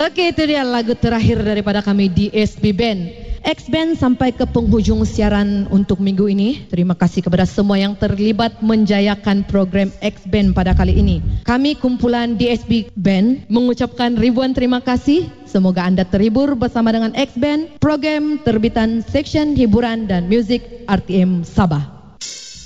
Oke, itu dia lagu terakhir daripada kami DSB Band. X-Band sampai ke penghujung siaran untuk minggu ini. Terima kasih kepada semua yang terlibat menjayakan program X-Band pada kali ini. Kami kumpulan DSB Band mengucapkan ribuan terima kasih. Semoga anda terhibur bersama dengan X-Band, program terbitan Seksyen Hiburan dan Muzik RTM Sabah.